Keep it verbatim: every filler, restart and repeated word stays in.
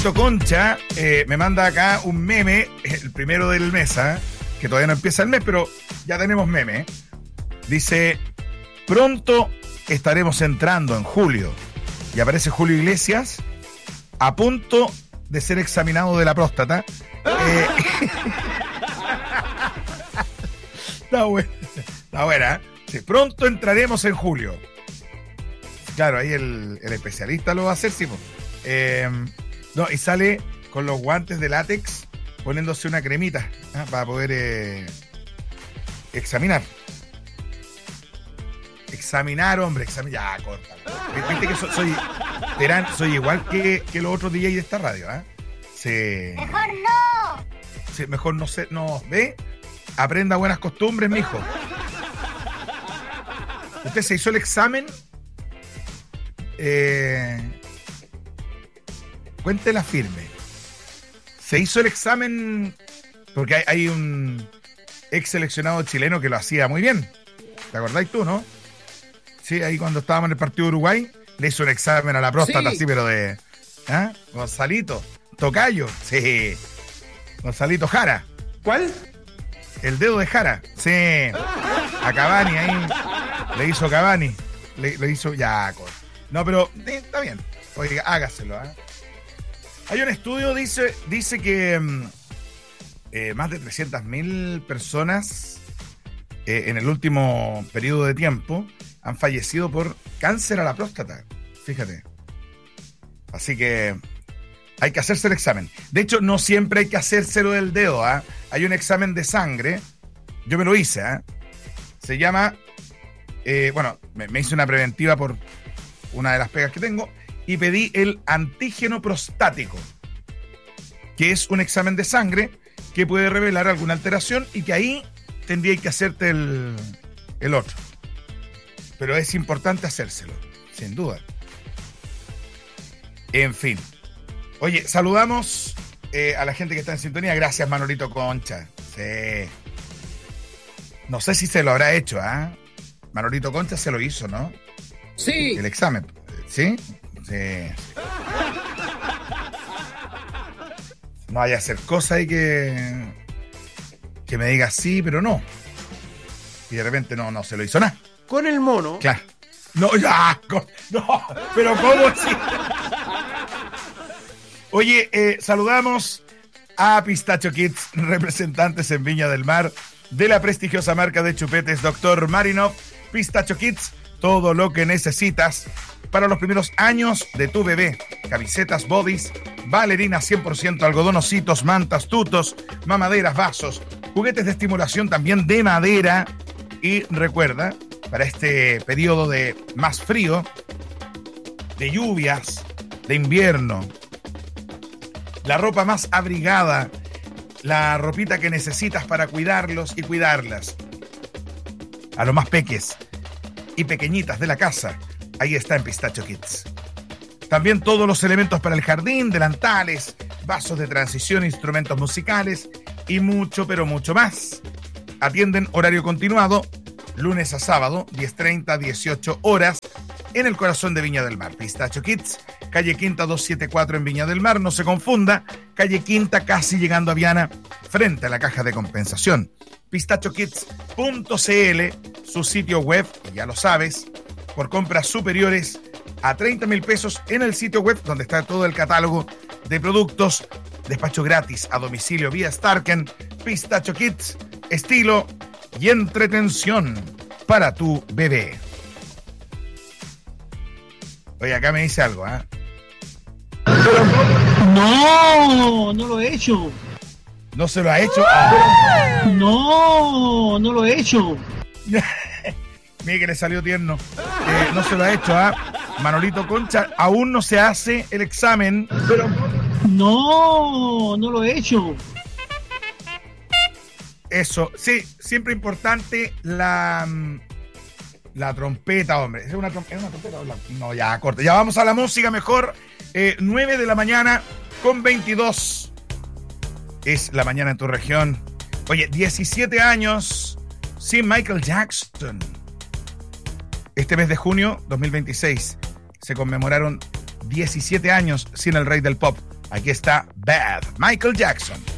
Manolito Concha eh, me manda acá un meme, el primero del mes, ¿eh? Que todavía no empieza el mes, pero ya tenemos meme. ¿eh? Dice, pronto estaremos entrando en julio. Y aparece Julio Iglesias a punto de ser examinado de la próstata. Eh, está buena, está buena. ¿eh? Sí, pronto entraremos en julio. Claro, ahí el, el especialista lo va a hacer, sí. Eh, no, y sale con los guantes de látex poniéndose una cremita ¿eh? para poder eh, examinar. Examinar, hombre, examinar. Ya, corta. Viste que so, soy Terán, soy igual que, que los otros D Js de esta radio, ¿eh? Sí. Mejor no. Sí, mejor no sé, no. ¿Ve? Aprenda buenas costumbres, mijo. ¿Usted se hizo el examen? Eh, cuéntela firme. Se hizo el examen porque hay, hay un ex seleccionado chileno que lo hacía muy bien. ¿Te acordáis tú, no? Sí, ahí cuando estábamos en el partido de Uruguay, le hizo un examen a la próstata, sí, así, pero de... ¿Ah? Gonzalito, tocayo, sí. Gonzalito Jara. ¿Cuál? El dedo de Jara, sí. A Cavani ahí. Le hizo Cavani. Le, le hizo... Ya, corta. No, pero eh, está bien. Oiga, hágaselo. ¿eh? Hay un estudio, dice, dice que eh, más de trescientas mil personas eh, en el último periodo de tiempo han fallecido por cáncer a la próstata. Fíjate. Así que hay que hacerse el examen. De hecho, no siempre hay que hacérselo del dedo. ¿eh? Hay un examen de sangre. Yo me lo hice. ¿eh? Se llama... Eh, bueno, me, me hice una preventiva por... una de las pegas que tengo, y pedí el antígeno prostático, que es un examen de sangre que puede revelar alguna alteración y que ahí tendría que hacerte el, el otro. Pero es importante hacérselo, sin duda. En fin. Oye, saludamos eh, a la gente que está en sintonía. Gracias, Manolito Concha. Sí. No sé si se lo habrá hecho, ¿ah? ¿eh? Manolito Concha se lo hizo, ¿no? Sí. El examen, ¿sí? Sí. No vaya a hacer cosas ahí que que me diga sí, pero no. Y de repente no, no se lo hizo nada. Con el mono. Claro. No, ya, con, no, pero ¿cómo así? Oye, eh, saludamos a Pistacho Kids, representantes en Viña del Mar de la prestigiosa marca de chupetes doctor Marinov. Pistacho Kids, todo lo que necesitas para los primeros años de tu bebé. Camisetas, bodys, bailarinas cien por ciento algodón, ositos, mantas, tutos, mamaderas, vasos, juguetes de estimulación también de madera. Y recuerda, para este periodo de más frío, de lluvias, de invierno, la ropa más abrigada, la ropita que necesitas para cuidarlos y cuidarlas. A los más peques y pequeñitas de la casa, ahí está en Pistacho Kids. También todos los elementos para el jardín, delantales, vasos de transición, instrumentos musicales y mucho, pero mucho más. Atienden horario continuado, lunes a sábado, diez treinta, dieciocho horas, en el corazón de Viña del Mar. Pistacho Kids, calle Quinta doscientos setenta y cuatro en Viña del Mar, no se confunda, calle Quinta casi llegando a Viana, frente a la caja de compensación. pistacho kids punto c l, su sitio web, ya lo sabes, por compras superiores a treinta mil pesos en el sitio web, donde está todo el catálogo de productos, despacho gratis a domicilio vía Starken. Pistacho Kids, estilo y entretención para tu bebé. Oye, acá me dice algo, ¿eh? No, no lo he hecho. ¿No se lo ha hecho? Ah. No, no lo he hecho. Mire que le salió tierno. Eh, no se lo ha hecho, ¿ah? Manolito Concha, aún no se hace el examen. Pero no, no lo he hecho. Eso, sí, siempre importante la la trompeta, hombre. ¿Es una, trom- ¿es una trompeta? No, ya, corta. Ya vamos a la música mejor. Eh, nueve de la mañana con veintidós. Es la mañana en tu región. Oye, diecisiete años sin Michael Jackson. Este mes de junio dos mil veintiséis se conmemoraron diecisiete años sin el rey del pop. Aquí está Bad, Michael Jackson.